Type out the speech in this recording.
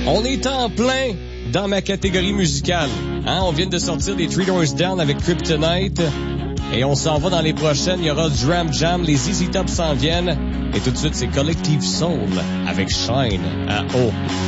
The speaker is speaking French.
On est en plein dans ma catégorie musicale. Hein? On vient de sortir des Three Doors Down avec Kryptonite. Et on s'en va dans les prochaines. Il y aura du Ram Jam. Les ZZ Top s'en viennent. Et tout de suite, c'est Collective Soul avec Shine à O.